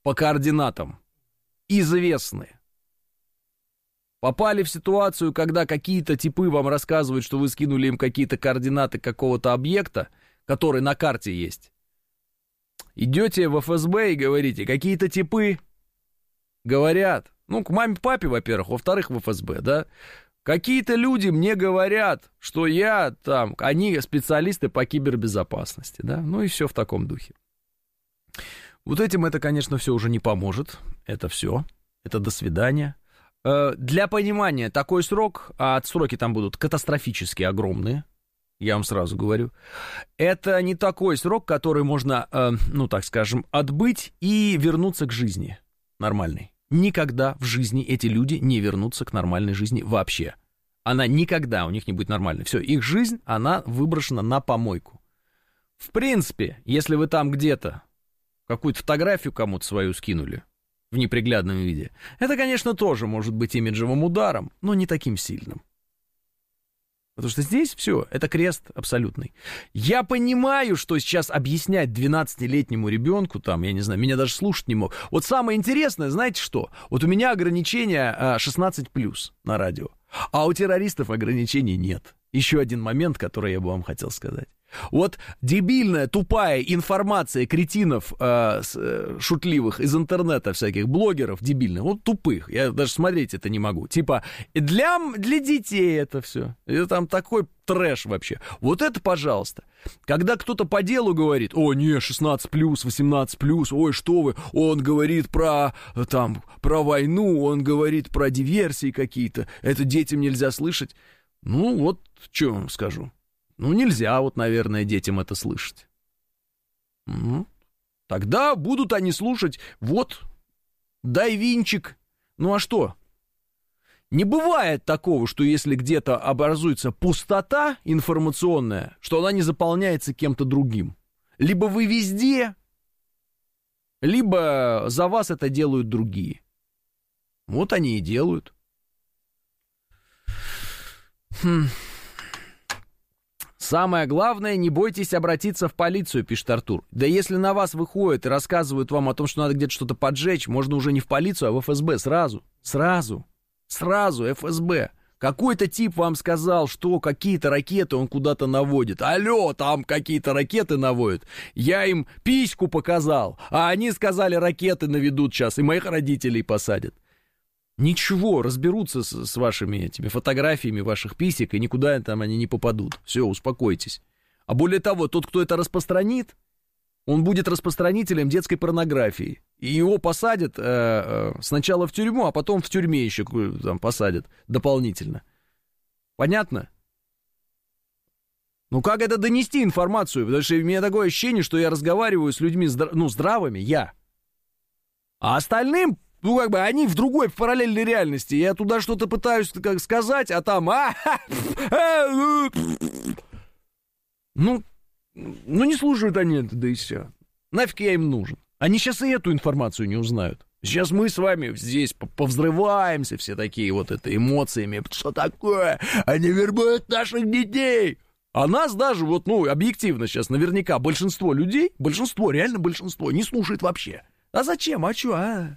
по координатам известны, попали в ситуацию, когда какие-то типы вам рассказывают, что вы скинули им какие-то координаты какого-то объекта, который на карте есть, идете в ФСБ и говорите, какие-то типы говорят, ну, к маме-папе, во-первых, во-вторых, в ФСБ, да, какие-то люди мне говорят, что я там, они специалисты по кибербезопасности, да, ну и все в таком духе. Вот этим это, конечно, все уже не поможет, это все, это до свидания. Для понимания, такой срок, а сроки там будут катастрофически огромные, я вам сразу говорю, это не такой срок, который можно, ну, так скажем, отбыть и вернуться к жизни нормальной. Никогда в жизни эти люди не вернутся к нормальной жизни вообще. Она никогда у них не будет нормальной. Все, их жизнь, она выброшена на помойку. В принципе, если вы там где-то какую-то фотографию кому-то свою скинули в неприглядном виде, это, конечно, тоже может быть имиджевым ударом, но не таким сильным. Потому что здесь все, это крест абсолютный. Я понимаю, что сейчас объяснять 12-летнему ребенку, там, я не знаю, меня даже слушать не мог. Вот самое интересное, знаете что? Вот у меня ограничение 16+, на радио, а у террористов ограничений нет. Еще один момент, который я бы вам хотел сказать. Вот дебильная, тупая информация кретинов шутливых из интернета, всяких блогеров дебильных, вот тупых, я даже смотреть это не могу. Типа, для детей это все. Это там такой трэш вообще. Вот это, пожалуйста. Когда кто-то по делу говорит, о, не, 16+, 18+, ой, что вы, он говорит про войну, он говорит про диверсии какие-то, это детям нельзя слышать. Ну, вот, что вам скажу. Ну, нельзя, вот, наверное, детям это слышать. Тогда будут они слушать, вот, дай винчик. Ну, а что? Не бывает такого, что если где-то образуется пустота информационная, что она не заполняется кем-то другим. Либо вы везде, либо за вас это делают другие. Вот они и делают. Самое главное, не бойтесь обратиться в полицию, пишет Артур. Да если на вас выходят и рассказывают вам о том, что надо где-то что-то поджечь, можно уже не в полицию, а в ФСБ сразу ФСБ. Какой-то тип вам сказал, что какие-то ракеты он куда-то наводит. Алло, там какие-то ракеты наводят. Я им письку показал, а они сказали, ракеты наведут сейчас, и моих родителей посадят. Ничего, разберутся с вашими этими фотографиями ваших писек, и никуда там они не попадут. Все, успокойтесь. А более того, тот, кто это распространит, он будет распространителем детской порнографии. И его посадят сначала в тюрьму, а потом в тюрьме еще там посадят дополнительно. Понятно? Ну как это донести информацию? Потому что у меня такое ощущение, что я разговариваю с людьми здравыми, я. А остальным... Ну, как бы, они в другой, в параллельной реальности. Я туда что-то пытаюсь как сказать, а там... Ну, не слушают они это, да и все. Нафиг я им нужен. Они сейчас и эту информацию не узнают. Сейчас мы с вами здесь повзрываемся, все такие вот это эмоциями. Что такое? Они вербуют наших детей. А нас даже, вот, ну, объективно сейчас наверняка большинство людей, реально большинство, не слушает вообще. А зачем? А что, а?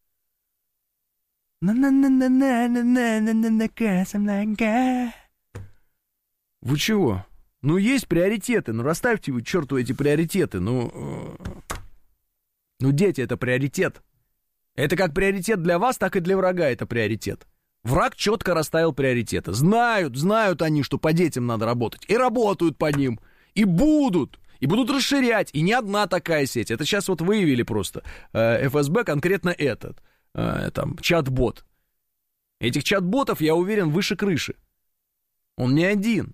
Вы чего? Ну, есть приоритеты, ну, расставьте вы, черту, эти приоритеты, ну, дети, это приоритет. Это как приоритет для вас, так и для врага это приоритет. Враг четко расставил приоритеты. Знают они, что по детям надо работать, и работают по ним, и будут расширять, и не одна такая сеть. Это сейчас вот выявили просто ФСБ, конкретно этот. Там, чат-бот. Этих чат-ботов, я уверен, выше крыши. Он не один.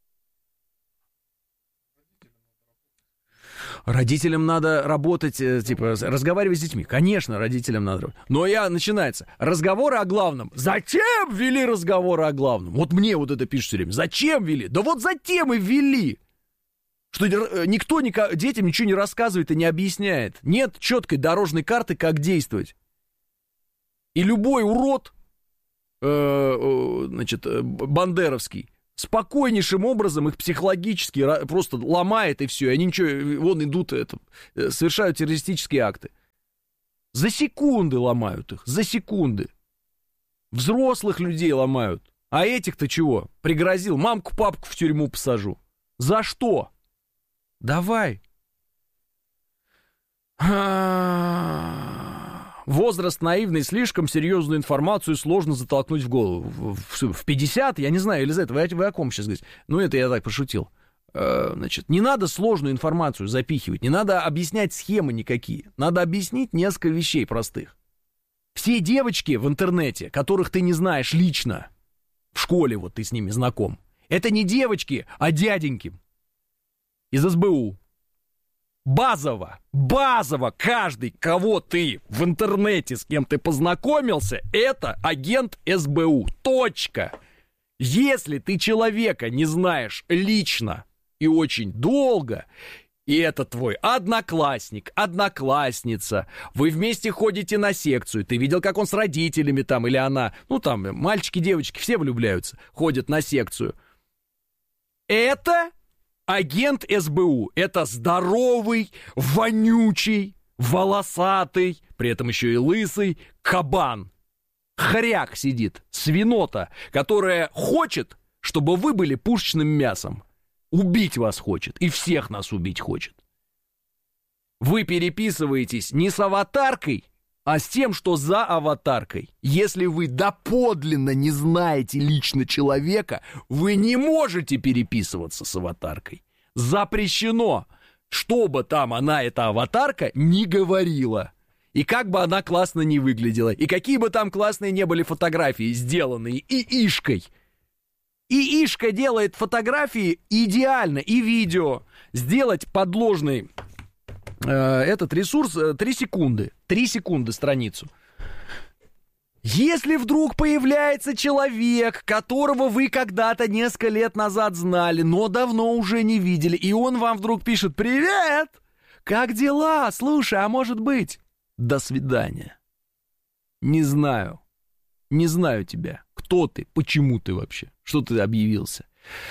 Родителям надо работать, типа, разговаривать с детьми. Конечно, родителям надо работать. Но начинается. Разговоры о главном. Зачем ввели разговоры о главном? Вот мне вот это пишут все время. Зачем ввели? Да вот затем и ввели. Что никто детям ничего не рассказывает и не объясняет. Нет четкой дорожной карты, как действовать. И любой урод, бандеровский, спокойнейшим образом их психологически просто ломает, и все. И они ничего, вон идут, совершают террористические акты. За секунды ломают их, за секунды. Взрослых людей ломают. А этих-то чего? Пригрозил, мамку-папку в тюрьму посажу. За что? Давай. Возраст наивный, слишком серьезную информацию сложно затолкнуть в голову. В 50, я не знаю, Елизавета, вы о ком сейчас говорите? Ну, это я так пошутил. Значит, не надо сложную информацию запихивать, не надо объяснять схемы никакие. Надо объяснить несколько вещей простых. Все девочки в интернете, которых ты не знаешь лично, в школе вот ты с ними знаком, это не девочки, а дяденьки из СБУ. Базово, каждый, кого ты в интернете, с кем ты познакомился, это агент СБУ. Точка. Если ты человека не знаешь лично и очень долго, и это твой одноклассник, одноклассница, вы вместе ходите на секцию, ты видел, как он с родителями там, или она, ну там, мальчики, девочки, все влюбляются, ходят на секцию. Это агент СБУ. Это здоровый, вонючий, волосатый, при этом еще и лысый кабан. Хряк сидит, свинота, которая хочет, чтобы вы были пушечным мясом. Убить вас хочет, и всех нас убить хочет. Вы переписываетесь не с аватаркой, а с тем, что за аватаркой. Если вы доподлинно не знаете лично человека, вы не можете переписываться с аватаркой. Запрещено, чтобы там она, эта аватарка, не говорила. И как бы она классно не выглядела, и какие бы там классные не были фотографии, сделанные ИИшкой. ИИшка делает фотографии идеально, и видео. Сделать подложный этот ресурс 3 секунды. 3 секунды страницу. Если вдруг появляется человек, которого вы когда-то несколько лет назад знали, но давно уже не видели, и он вам вдруг пишет: «Привет! Как дела? Слушай, а может быть?» До свидания. Не знаю. Не знаю тебя. Кто ты? Почему ты вообще? Что ты объявился?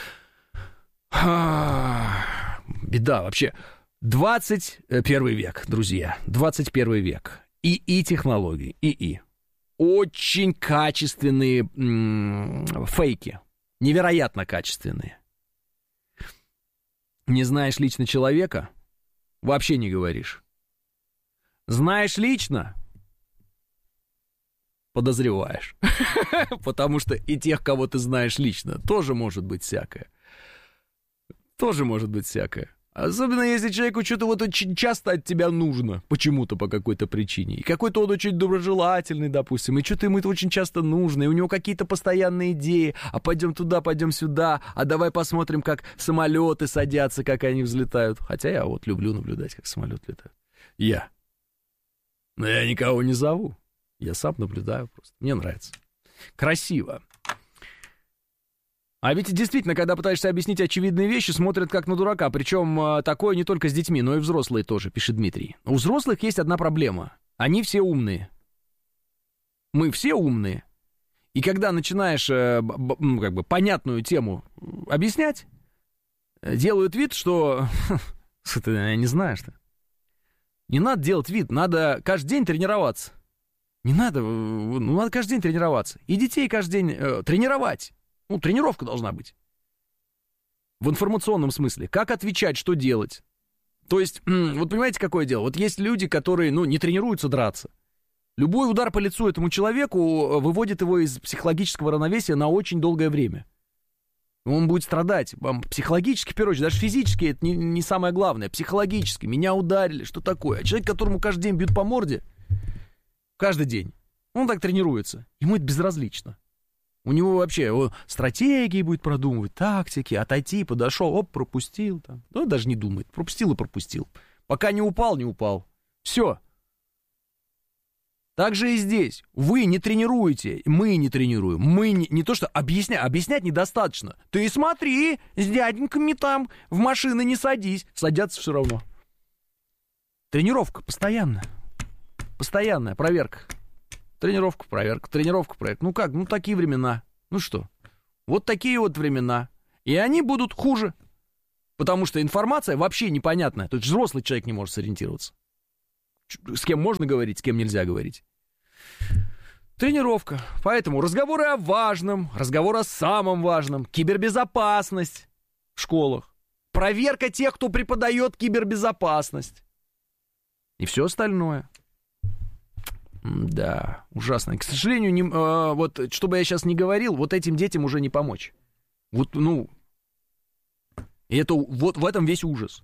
Беда вообще. 21 век, друзья. 21 век. ИИ технологии. ИИ. Очень качественные фейки. Невероятно качественные. Не знаешь лично человека? Вообще не говоришь. Знаешь лично? Подозреваешь. Потому что и тех, кого ты знаешь лично, тоже может быть всякое. Тоже может быть всякое. Особенно если человеку что-то вот очень часто от тебя нужно, почему-то, по какой-то причине. И какой-то он очень доброжелательный, допустим, и что-то ему это очень часто нужно, и у него какие-то постоянные идеи, а пойдем туда, пойдем сюда, а давай посмотрим, как самолеты садятся, как они взлетают. Хотя я вот люблю наблюдать, как самолет летает. Но я никого не зову. Я сам наблюдаю просто. Мне нравится. Красиво. А ведь действительно, когда пытаешься объяснить очевидные вещи, смотрят как на дурака. Причем такое не только с детьми, но и взрослые тоже, пишет Дмитрий. У взрослых есть одна проблема. Они все умные. Мы все умные. И когда начинаешь как бы понятную тему объяснять, делают вид, что... Ты не знаешь. Не надо делать вид, надо каждый день тренироваться. Не надо, надо каждый день тренироваться. И детей каждый день тренировать. Тренировка должна быть. В информационном смысле. Как отвечать, что делать. То есть, вот понимаете, какое дело? Вот есть люди, которые, не тренируются драться. Любой удар по лицу этому человеку выводит его из психологического равновесия на очень долгое время. Он будет страдать. Психологически, в первую очередь, даже физически это не самое главное. Психологически. Меня ударили, что такое? А человек, которому каждый день бьют по морде, каждый день, он так тренируется. Ему это безразлично. У него вообще стратегии будет продумывать, тактики, отойти, подошел, оп, пропустил. Там. Даже не думает. Пропустил и пропустил. Пока не упал, не упал. Все. Так же и здесь. Вы не тренируете, мы не тренируем. Мы не то что объяснять недостаточно. Ты смотри, с дяденьками там в машины не садись. Садятся все равно. Тренировка постоянная. Постоянная проверка. Тренировка, проверка, тренировка, проверка. Как? Такие времена. Что? Вот такие вот времена. И они будут хуже. Потому что информация вообще непонятная. Тут взрослый человек не может сориентироваться. с кем можно говорить, с кем нельзя говорить. Тренировка. Поэтому разговоры о важном, разговоры о самом важном, кибербезопасность в школах, проверка тех, кто преподает кибербезопасность и все остальное. Да, ужасно. К сожалению, вот, чтобы я сейчас не говорил, вот этим детям уже не помочь. Вот, ну, и это вот в этом весь ужас.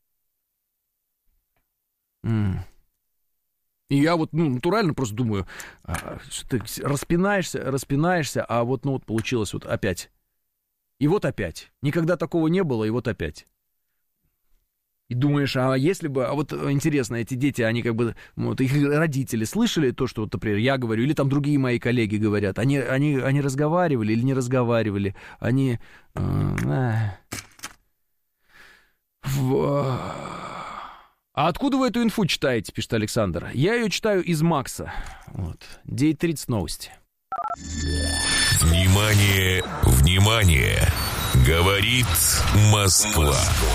И я вот, ну, натурально просто думаю, что ты распинаешься, а вот, ну, вот получилось вот опять. И вот опять. Никогда такого не было, и вот опять. И думаешь, а если бы, а вот интересно, эти дети, они как бы, вот их родители слышали то, что, вот, например, я говорю, или там другие мои коллеги говорят, они разговаривали или не разговаривали, они... А откуда вы эту инфу читаете, пишет Александр? Я ее читаю из Макса. Вот. 9:30 новости. Внимание, внимание! Говорит Москва.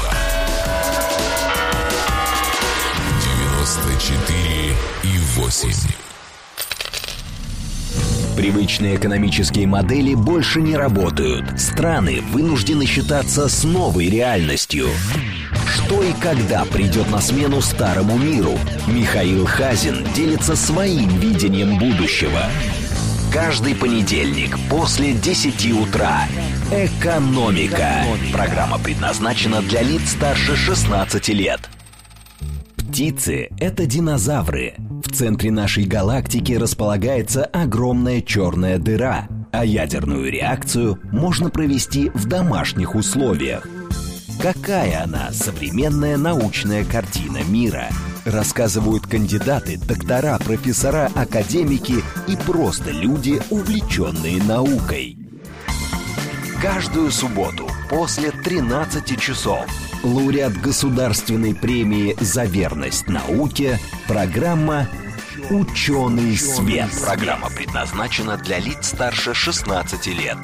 94,8. Привычные экономические модели больше не работают. Страны вынуждены считаться с новой реальностью. Что и когда придет на смену старому миру? Михаил Хазин делится своим видением будущего. Каждый понедельник после 10 утра. «Экономика». Программа предназначена для лиц старше 16 лет. Птицы – это динозавры. В центре нашей галактики располагается огромная черная дыра, а ядерную реакцию можно провести в домашних условиях. Какая она, современная научная картина мира? Рассказывают кандидаты, доктора, профессора, академики и просто люди, увлеченные наукой. Каждую субботу после 13 часов лауреат Государственной премии за верность науке, программа «Ученый свет». Программа предназначена для лиц старше 16 лет.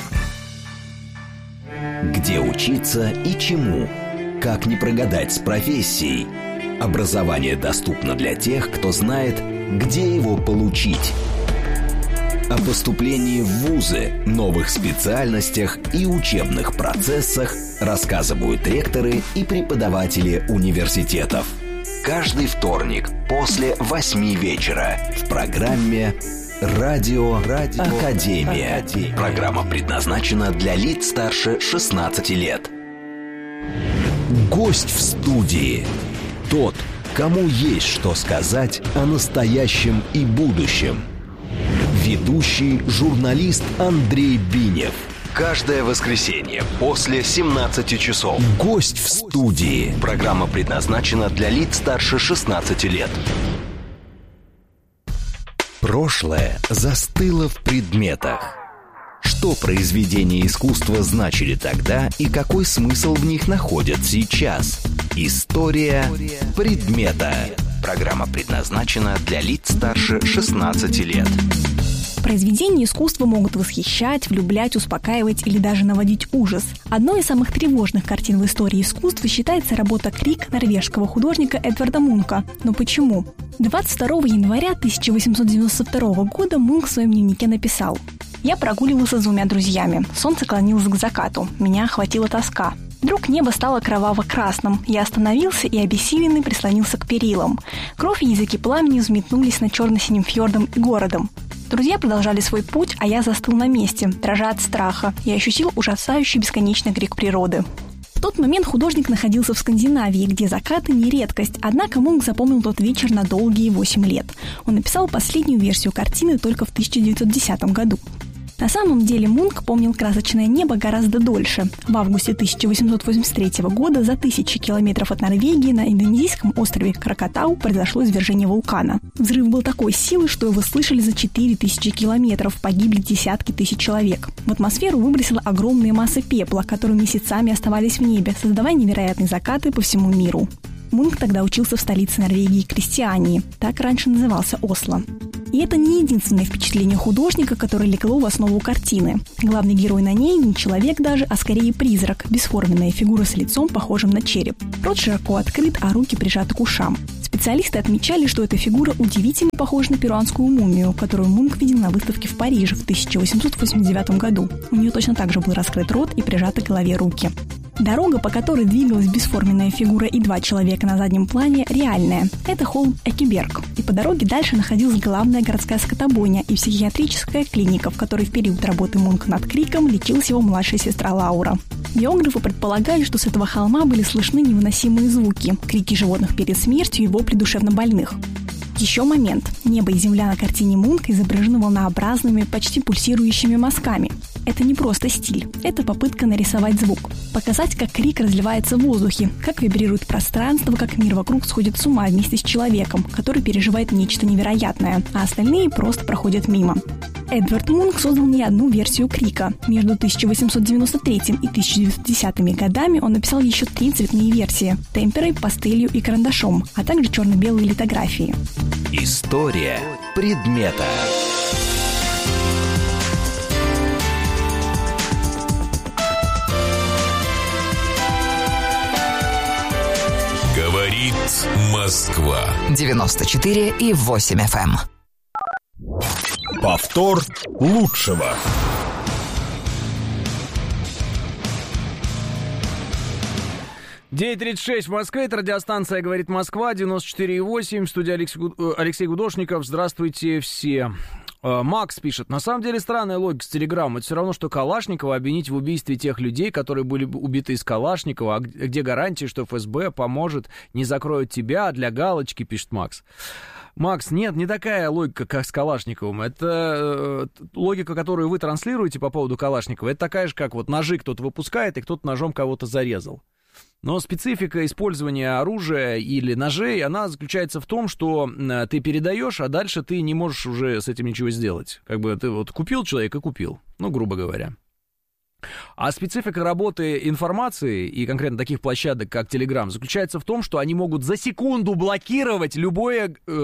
Где учиться и чему? Как не прогадать с профессией? Образование доступно для тех, кто знает, где его получить. О поступлении в вузы, новых специальностях и учебных процессах рассказывают ректоры и преподаватели университетов. Каждый вторник после 8 вечера в программе «Радио Академия». Программа предназначена для лиц старше 16 лет. Гость в студии. Тот, кому есть что сказать о настоящем и будущем. Ведущий журналист Андрей Бинев. Каждое воскресенье после 17 часов. Гость в студии. Программа предназначена для лиц старше 16 лет. Прошлое застыло в предметах. Что произведения искусства значили тогда и какой смысл в них находят сейчас? История предмета. Программа предназначена для лиц старше 16 лет. Произведения искусства могут восхищать, влюблять, успокаивать или даже наводить ужас. Одной из самых тревожных картин в истории искусства считается работа «Крик» норвежского художника Эдварда Мунка. Но почему? 22 января 1892 года Мунк в своем дневнике написал: «Я прогуливался с двумя друзьями. Солнце клонилось к закату. Меня охватила тоска. Вдруг небо стало кроваво-красным. Я остановился и, обессиленный, прислонился к перилам. Кровь и языки пламени взметнулись над черно-синим фьордом и городом. Друзья продолжали свой путь, а я застыл на месте, дрожа от страха, и ощутил ужасающий бесконечный крик природы». В тот момент художник находился в Скандинавии, где закаты не редкость, однако Мунк запомнил тот вечер на долгие 8 лет. Он написал последнюю версию картины только в 1910 году. На самом деле Мунк помнил красочное небо гораздо дольше. В августе 1883 года за 1000 километров от Норвегии на индонезийском острове Кракатау произошло извержение вулкана. Взрыв был такой силы, что его слышали за 4000 километров, погибли десятки тысяч человек. В атмосферу выбросило огромные массы пепла, которые месяцами оставались в небе, создавая невероятные закаты по всему миру. Мунк тогда учился в столице Норвегии Крестьянии, так раньше назывался Осло. И это не единственное впечатление художника, которое легло в основу картины. Главный герой на ней не человек даже, а скорее призрак, бесформенная фигура с лицом, похожим на череп. Рот широко открыт, а руки прижаты к ушам. Специалисты отмечали, что эта фигура удивительно похожа на перуанскую мумию, которую Мунк видел на выставке в Париже в 1889 году. У нее точно так же был раскрыт рот и прижаты к голове руки. Дорога, по которой двигалась бесформенная фигура и два человека на заднем плане, реальная. Это холм Экиберг. И по дороге дальше находилась главная городская скотобойня и психиатрическая клиника, в которой в период работы Мунка над Криком лечилась его младшая сестра Лаура. Биографы предполагали, что с этого холма были слышны невыносимые звуки, крики животных перед смертью и вопли душевнобольных. Еще момент. Небо и земля на картине Мунка изображены волнообразными, почти пульсирующими мазками. Это не просто стиль, это попытка нарисовать звук. Показать, как крик разливается в воздухе, как вибрирует пространство, как мир вокруг сходит с ума вместе с человеком, который переживает нечто невероятное, а остальные просто проходят мимо. Эдвард Мунк создал не одну версию крика. Между 1893 и 1910 годами он написал еще 3 цветные версии – темперой, пастелью и карандашом, а также черно-белые литографии. История предмета. Говорит Москва. 94,8 FM. Повтор лучшего. «9:36 в Москве, это радиостанция «Говорит Москва», 94,8, студия Алексей Гудошников. Здравствуйте все. Макс пишет: на самом деле странная логика с Телеграм. Это все равно, что Калашникова обвинить в убийстве тех людей, которые были убиты из Калашникова. А где гарантия, что ФСБ поможет, не закроют тебя, а для галочки, пишет Макс. Макс, нет, не такая логика, как с Калашниковым. Это логика, которую вы транслируете по поводу Калашникова. Это такая же, как вот ножи кто-то выпускает, и кто-то ножом кого-то зарезал. Но специфика использования оружия или ножей, она заключается в том, что ты передаешь, а дальше ты не можешь уже с этим ничего сделать. Как бы ты вот купил человека и купил, ну, грубо говоря. А специфика работы информации, и конкретно таких площадок, как Telegram, заключается в том, что они могут за секунду блокировать любой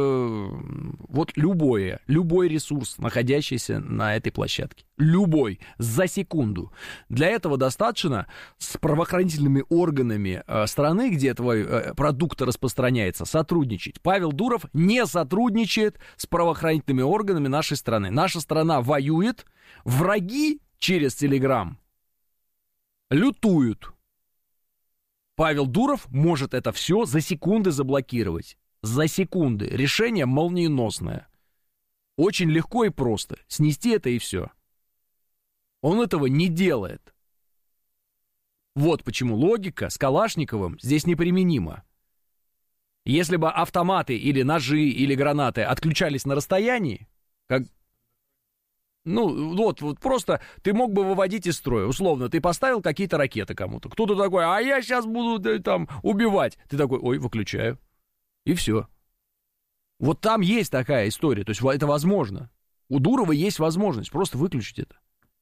ресурс, находящийся на этой площадке. Любой, за секунду. Для этого достаточно с правоохранительными органами страны, где твой продукт распространяется, сотрудничать. Павел Дуров не сотрудничает с правоохранительными органами нашей страны. Наша страна воюет, враги через Telegram лютуют. Павел Дуров может это все за секунды заблокировать. За секунды. Решение молниеносное. Очень легко и просто. Снести это и все. Он этого не делает. Вот почему логика с Калашниковым здесь неприменима. Если бы автоматы или ножи или гранаты отключались на расстоянии, как... Ну, вот просто ты мог бы выводить из строя. Условно, ты поставил какие-то ракеты кому-то. Кто-то такой: а я сейчас буду там убивать. Ты такой: ой, выключаю. И все. Вот там есть такая история. То есть это возможно. У Дурова есть возможность просто выключить это.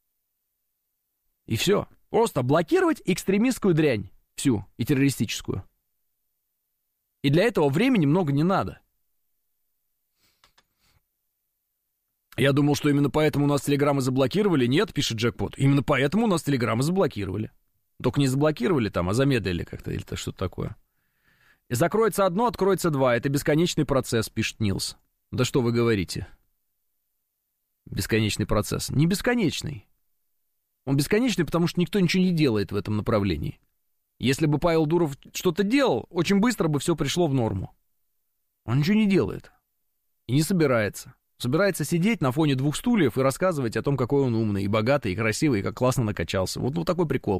И все. Просто блокировать экстремистскую дрянь. Всю. И террористическую. И для этого времени много не надо. Я думал, что именно поэтому у нас телеграммы заблокировали. Нет, пишет Джекпот. Именно поэтому у нас телеграммы заблокировали. Только не заблокировали там, а замедлили как-то или что-то такое. И закроется одно, откроется два. Это бесконечный процесс, пишет Нилс. Да что вы говорите? Бесконечный процесс. Не бесконечный. Он бесконечный, потому что никто ничего не делает в этом направлении. Если бы Павел Дуров что-то делал, очень быстро бы все пришло в норму. Он ничего не делает. И не собирается. Собирается сидеть на фоне 2 стульев и рассказывать о том, какой он умный, и богатый, и красивый, и как классно накачался. Вот такой прикол.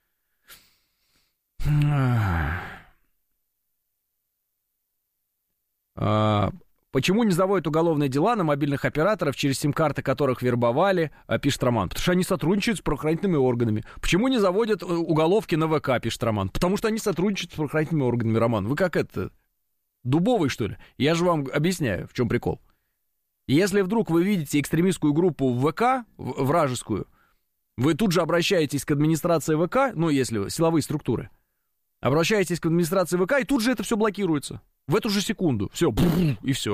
Почему не заводят уголовные дела на мобильных операторов, через сим-карты которых вербовали, пишет Роман? Потому что они сотрудничают с правоохранительными органами. Почему не заводят уголовки на ВК, пишет Роман? Потому что они сотрудничают с правоохранительными органами, Роман. Вы как это, дубовый, что ли? Я же вам объясняю, в чем прикол. Если вдруг вы видите экстремистскую группу в ВК, вражескую, вы тут же обращаетесь к администрации ВК, ну, если силовые структуры, обращаетесь к администрации ВК, и тут же это все блокируется. В эту же секунду. Все, и все.